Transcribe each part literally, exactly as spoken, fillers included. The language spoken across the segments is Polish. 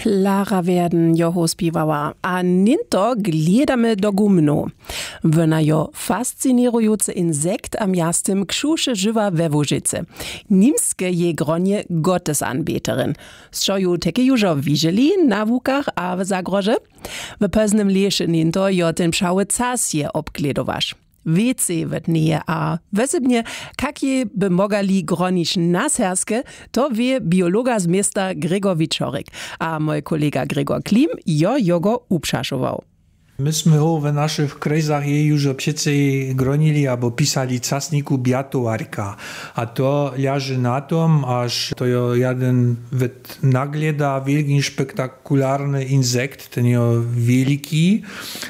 Klara werden joho spiewała, a ninto gledamy do gumnu. Wona jo fascinierujący insekt am jastem krzusche żywa we Łużycy. Nimskie je gronie Gottesanbeterin. Szoju teke jużo widzieli na wukach a w zagroże? W pewnym lesie ninto jo ten pszały cas je obkledowasz. Wiece wird nähe a wesebnie, kak je by mogali gronić nasherske, to wie biologa z miasta Gregor Wieczorek, a mój kolega Gregor Klim jo jogo upszaszował. Myśmy ho w naszych krajach je już przece gronili albo pisali casniku biatowarka. A to leży na tom, aż to jo jeden wet nagleda wielki spektakularny insekt, ten jo wielki,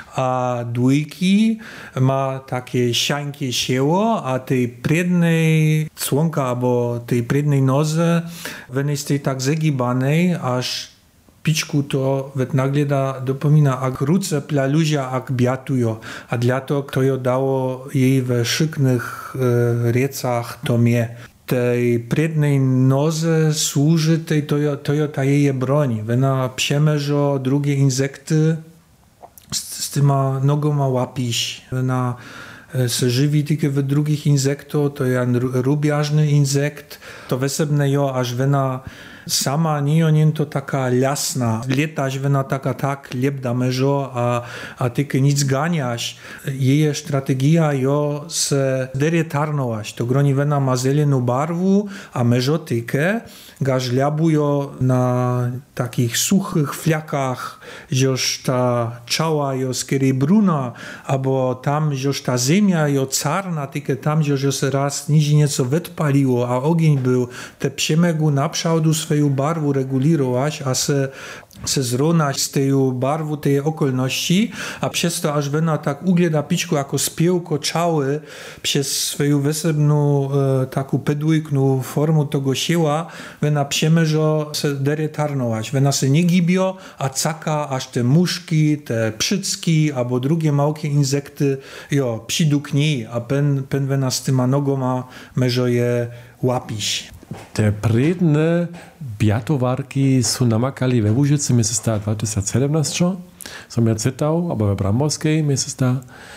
a dwójki ma takie siankie sieło, a tej prednej członka albo tej prednej noze, wen jest tej tak zagibanej, aż pičku to vet nagleda dopomina, ak ruce plaluzia, ak biatujo. A dla to, kto jo dało jej we szyknych e, riecach, to mnie. Tej prednej noze służy tej, to jo, to jo ta jej broń. Wena przemierzo drugie insekty z, z tyma nogoma łapisz. Wena se żywi tylko w drugich insektów, to jest rubiażny insekt. To wesebne jo, aż wena sama nie to taka jasna. Letaś wena taka tak lepda meżo, a, a tylko nic ganiaś. Jej strategia jo se deretarnować. To groni wena ma zieloną barwu, a meżo tykę gaż liabujo na takich suchych fliakach, żeż ta czała jo skiery bruna, albo tam, żeż ta ziemia jo carna, tylko tam, żeż se raz nizi nieco wypaliło, a ogień był, te przemegu na przodu swoją barwu regulirować, a se se zrównać z tej barwu tej okolności, a przez to aż wena tak ugleda piczku jako spiełko czały przez swoją wesebną e, taką pedłykną formę tego sieła, wena przemierzo se deretarnować. Wena se nie gibio, a caka aż te muszki, te przycki, albo drugie małkie insekty, jo, przydukni, a pen, pen wena z tyma nogoma meżo je łapić. Te predne biatowarki są namakali we Łużycy, mi se sta dwa tysiące siedemnaście. Som ja cytał, aber we Bramborskiej mi se sta.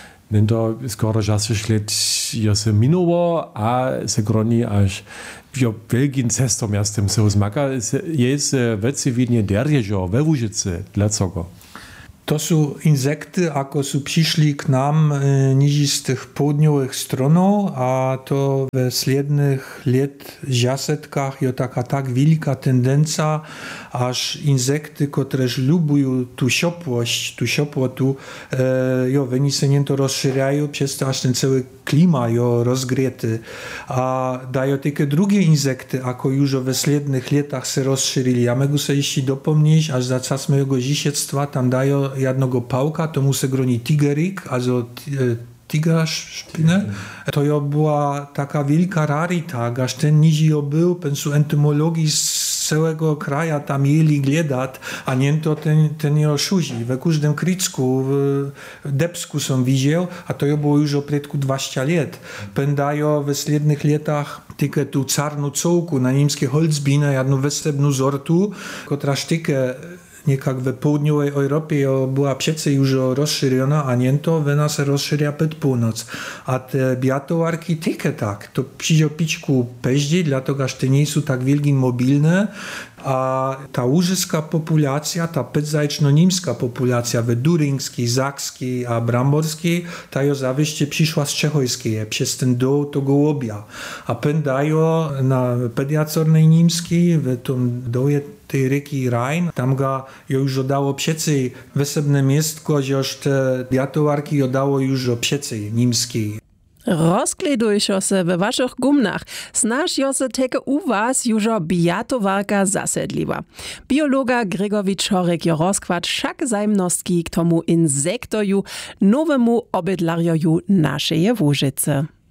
Nento skoro žasiš let jo se minuło, a se groni aż jo wielkim cestom jastem se uzmaka. Jest weci widnie derjeżo we Łużycy. Dlaczego? To są insekty, ako są przyszli k nam e, nizi z tych południowych stronów, a to we slednych lat dziesiątkach jo taka tak wielka tendencja, aż insekty, które lubują tu ciepłość, tu ciepłotu, e, jo, oni się nie to rozszerzają, przez to aż ten cały klima jo rozgrzety. A dają tylko drugie insekty, ako już we slednych latach się rozszerzyli. Ja mogę sobie jeszcze dopomnieć, aż za czas mojego dzieciństwa tam dają jednego pałka, to mu se groni tigerik, also tigra szpinę. To jo była taka wielka rarita, aż ten nizi jo był, pensu entymologii z całego kraja tam jeli gledat, a nie to ten, ten jo szuzi. We każdym krycku, w Debsku są widział, a to jo było już o predku dwadzieścia lat. Pędają we slednych latach tylko tu czarnu cołku na niemskie holzbinę, jedną wesebną sortu, która sztykę niekak we południowej Europie była przece już rozszerzona, a nie to we nas rozszerza pod północ. A te biatowarki tylko tak. To przyjdzie piczku peździ, dlatego że te nie są tak wielki mobilne, a ta łużyska populacja, ta pedzajczno-nimska populacja we Duringskiej, Zakskiej a Bramborskiej, ta jo zawyście przyszła z Czechojskiej, przez ten dół to gołobia. A pędają na pediacornej nimskiej, w tym dołu tej rzeki Rhein, tam ga jo już dało przece wesebne miastko, żeż te biatowarki jo dało już przece nimskiej. Rozkledujšo se we waszych gumnach, snaž jo se teke u was južo biatowarka zasedliwa. Biologa Gregor Wieczorek jo rozkład však zajemnostki k tomu insektoju, nowemu obydlarjoju naszej Łużycy.